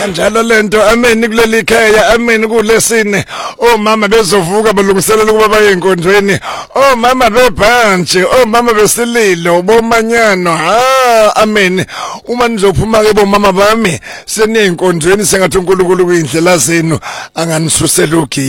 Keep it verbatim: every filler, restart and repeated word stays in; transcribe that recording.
kanjalo lento amen kuleli khaya amen kulesine omama bezovuka balungiselela ukuba baye enkonzweni omama bebhanje omama besililo bomanyano ha amen uma nizophuma ke bomama bami senenkonzweni sengathi uNkulunkulu kuyindlela zenu anganisusela ugi